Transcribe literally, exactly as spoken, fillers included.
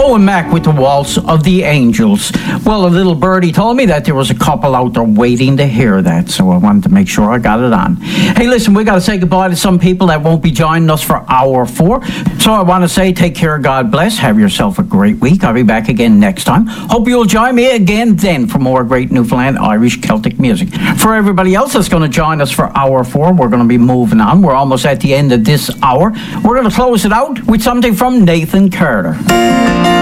Owen Mack with the Waltz of the Angels. Well, a little birdie told me that there was a couple out there waiting to hear that, so I wanted to make sure I got it on. Hey, listen, we got to say goodbye to some people that won't be joining us for hour four. So I want to say take care, God bless, have yourself a great week. I'll be back again next time. Hope you'll join me again then for more great Newfoundland Irish Celtic music. For everybody else that's going to join us for hour four, we're going to be moving on. We're almost at the end of this hour. We're going to close it out with something from Nathan Carter.